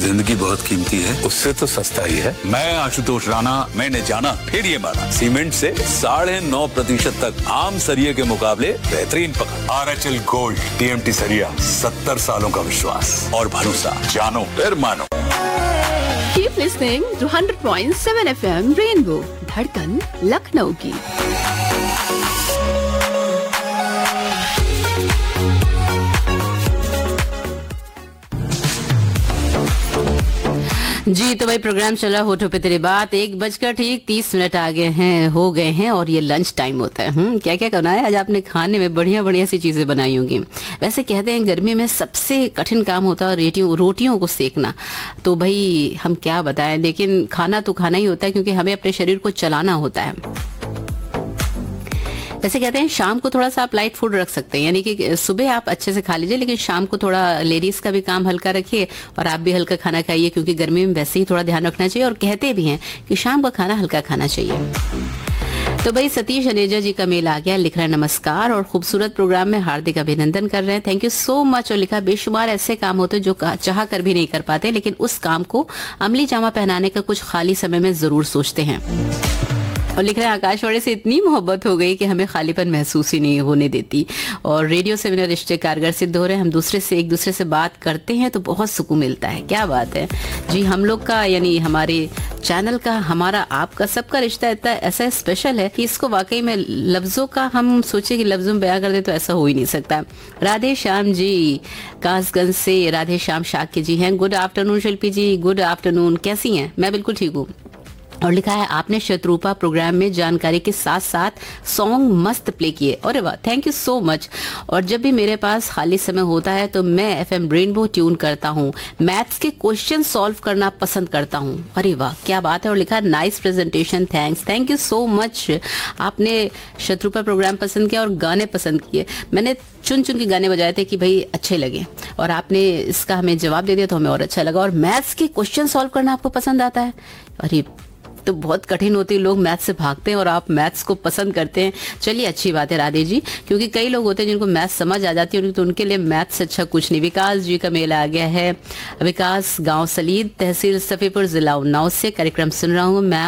जिंदगी बहुत कीमती है, उससे तो सस्ता ही है। मैं आशुतोष राणा, मैंने जाना फिर ये माना, सीमेंट से 9.5% तक आम सरिये के मुकाबले बेहतरीन पकड़। आरएचएल गोल्ड, टीएमटी सरिया, 70 सालों का विश्वास और भरोसा, जानो फिर मानो। Keep listening to 100.7 FM Rainbow, धड़कन लखनऊ की। जी तो भाई प्रोग्राम चला होठों पे तेरी बात 1:30 आगे हैं हो गए हैं और ये लंच टाइम होता है। क्या क्या करना है आज आपने खाने में? बढ़िया बढ़िया सी चीजें बनाई होंगी। वैसे कहते हैं गर्मी में सबसे कठिन काम होता है रोटियों को सेकना। तो भाई हम क्या बताएं, लेकिन खाना तो खाना ही होता है क्योंकि हमें अपने शरीर को चलाना होता है। वैसे कहते हैं शाम को थोड़ा सा आप लाइट फूड रख सकते हैं, यानी कि सुबह आप अच्छे से खा लीजिए लेकिन शाम को थोड़ा लेडीज का भी काम हल्का रखिए और आप भी हल्का खाना खाइए क्योंकि गर्मी में वैसे ही थोड़ा ध्यान रखना चाहिए। और कहते भी हैं कि शाम का खाना हल्का खाना चाहिए। तो भाई सतीश अनेजा जी का मेल आ गया, लिख रहा है नमस्कार और खूबसूरत प्रोग्राम में हार्दिक अभिनंदन कर रहे हैं, थैंक यू सो मच। और लिखा बेशुमार ऐसे काम होते हैं जो चाह कर भी नहीं कर पाते लेकिन उस काम को अमली जामा पहनाने का कुछ खाली समय में जरूर सोचते हैं। और लिख रहे हैं आकाशवाणी से इतनी मोहब्बत हो गई कि हमें खालीपन महसूस ही नहीं होने देती और रेडियो से मेरे रिश्ते कारगर सिद्ध हो रहे हैं। हम एक दूसरे से बात करते हैं तो बहुत सुकून मिलता है। क्या बात है जी, हम लोग का यानी हमारे चैनल का, हमारा, आपका, सबका रिश्ता इतना ऐसा स्पेशल है कि इसको वाकई में लफ्जों का हम सोचे कि लफ्जों में बयां कर दे तो ऐसा हो ही नहीं सकता। राधे श्याम जी कासगंज से, राधे श्याम शाक्य जी हैं। गुड आफ्टरनून शिल्पी जी, गुड आफ्टरनून, कैसी हैं? मैं बिल्कुल ठीक हूँ। और लिखा है आपने शत्रुपा प्रोग्राम में जानकारी के साथ साथ सॉन्ग मस्त प्ले किए। अरे वाह, थैंक यू सो मच। और जब भी मेरे पास खाली समय होता है तो मैं एफएम रेनबो ट्यून करता हूँ, मैथ्स के क्वेश्चन सॉल्व करना पसंद करता हूँ। अरे वाह क्या बात है। और लिखा है nice presentation, thanks, thank you so much. आपने शत्रुपा प्रोग्राम पसंद किया और गाने पसंद किए। मैंने चुन चुन के गाने बजाए थे कि भाई अच्छे लगे और आपने इसका हमें जवाब दे दिया तो हमें और अच्छा लगा। और मैथ्स के क्वेश्चन सॉल्व करना आपको पसंद आता है? अरे तो बहुत कठिन होती है, लोग मैथ्स से भागते हैं और आप मैथ्स को पसंद करते हैं। चलिए अच्छी बात है राधे जी, क्योंकि कई लोग होते हैं जिनको मैथ्स समझ आ जाती है तो उनके लिए मैथ्स से अच्छा कुछ नहीं। विकास जी का मेल आ गया है, विकास गांव सलीद, तहसील सफीपुर, जिला उन्नाव से कार्यक्रम सुन रहा हूँ मैं।